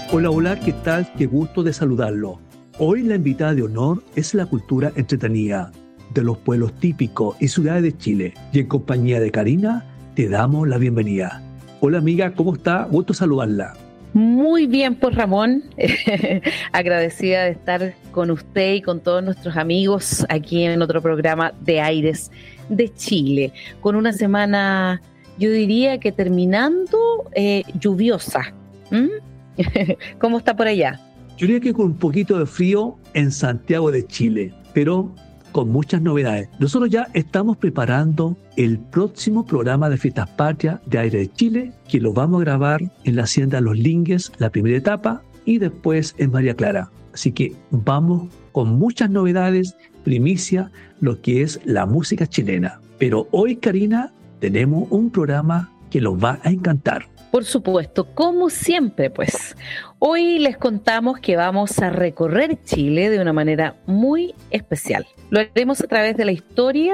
Hola, hola, ¿qué tal? Qué gusto de saludarlo. Hoy la invitada de honor es la cultura entretenida de los pueblos típicos y ciudades de Chile. Y en compañía de Karina, te damos la bienvenida. Hola amiga, ¿cómo está? Gusto saludarla. Muy bien, pues Ramón, agradecida de estar con usted y con todos nuestros amigos aquí en otro programa de Aires de Chile, con una semana, yo diría que terminando, lluviosa. ¿Cómo está por allá? Yo diría que con un poquito de frío en Santiago de Chile, pero con muchas novedades. Nosotros ya estamos preparando el próximo programa de Fiestas Patrias de Aire de Chile, que lo vamos a grabar en la Hacienda Los Lingues, la primera etapa, y después en María Clara. Así que vamos con muchas novedades, primicia, lo que es la música chilena. Pero hoy, Karina, tenemos un programa que los va a encantar. Por supuesto, como siempre, pues. Hoy les contamos que vamos a recorrer Chile de una manera muy especial. Lo haremos a través de la historia,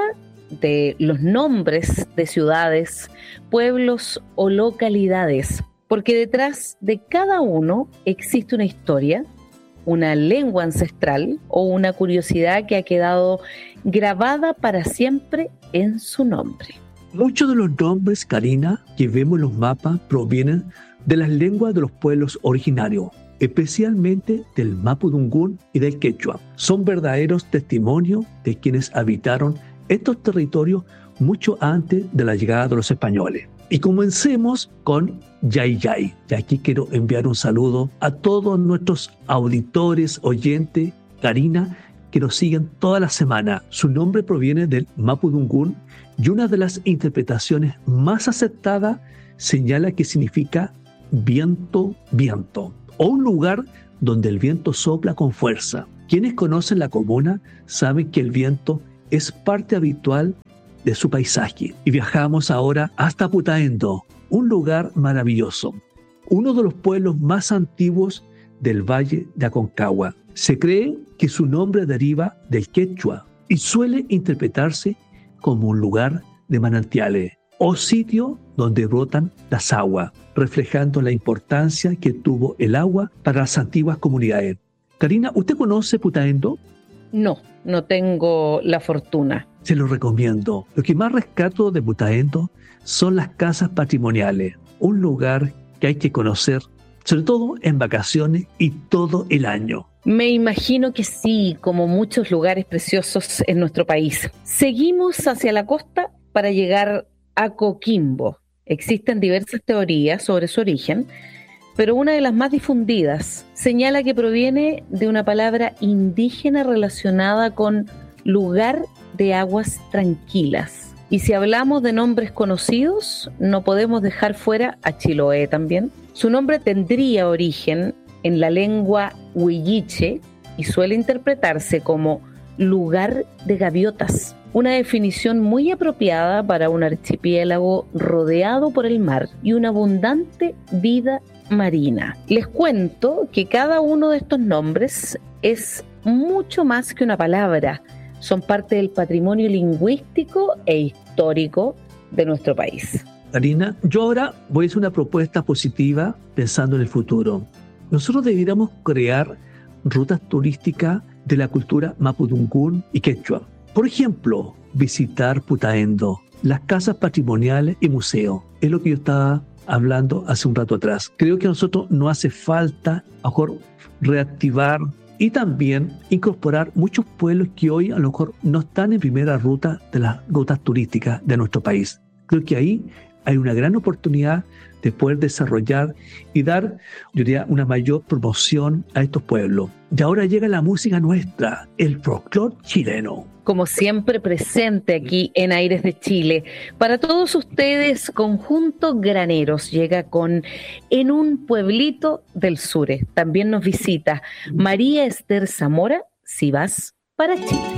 de los nombres de ciudades, pueblos o localidades, porque detrás de cada uno existe una historia, una lengua ancestral o una curiosidad que ha quedado grabada para siempre en su nombre. Muchos de los nombres, Karina, que vemos en los mapas provienen de las lenguas de los pueblos originarios, especialmente del mapudungún y del quechua. Son verdaderos testimonios de quienes habitaron estos territorios mucho antes de la llegada de los españoles. Y comencemos con Yay Yay. Y aquí quiero enviar un saludo a todos nuestros auditores, oyentes, Karina, que nos siguen toda la semana. Su nombre proviene del mapudungún y una de las interpretaciones más aceptadas señala que significa viento, viento, o un lugar donde el viento sopla con fuerza. Quienes conocen la comuna saben que el viento es parte habitual de su paisaje. Y viajamos ahora hasta Putaendo, un lugar maravilloso, uno de los pueblos más antiguos del Valle de Aconcagua. Se cree que su nombre deriva del quechua y suele interpretarse como un lugar de manantiales o sitio donde brotan las aguas, reflejando la importancia que tuvo el agua para las antiguas comunidades. Karina, ¿usted conoce Putaendo? No tengo la fortuna. Se lo recomiendo. Lo que más rescato de Putaendo son las casas patrimoniales, un lugar que hay que conocer, sobre todo en vacaciones y todo el año. Me imagino que sí, como muchos lugares preciosos en nuestro país. Seguimos hacia la costa para llegar a Coquimbo. Existen diversas teorías sobre su origen, pero una de las más difundidas señala que proviene de una palabra indígena relacionada con lugar de aguas tranquilas. Y si hablamos de nombres conocidos, no podemos dejar fuera a Chiloé también. Su nombre tendría origen en la lengua huilliche y suele interpretarse como lugar de gaviotas, una definición muy apropiada para un archipiélago rodeado por el mar y una abundante vida marina. Les cuento que cada uno de estos nombres es mucho más que una palabra, son parte del patrimonio lingüístico e histórico de nuestro país. Karina, yo ahora voy a hacer una propuesta positiva pensando en el futuro. Nosotros deberíamos crear rutas turísticas de la cultura mapudungún y quechua. Por ejemplo, visitar Putaendo, las casas patrimoniales y museos. Es lo que yo estaba hablando hace un rato atrás. Creo que a nosotros no hace falta, a lo mejor, reactivar y también incorporar muchos pueblos que hoy a lo mejor no están en primera ruta de las rutas turísticas de nuestro país. Creo que ahí hay una gran oportunidad de poder desarrollar y dar, yo diría, una mayor promoción a estos pueblos. Y ahora llega la música nuestra, el folclore chileno. Como siempre presente aquí en Aires de Chile. Para todos ustedes, Conjunto Graneros llega con En un pueblito del sur. También nos visita María Esther Zamora, Si vas para Chile.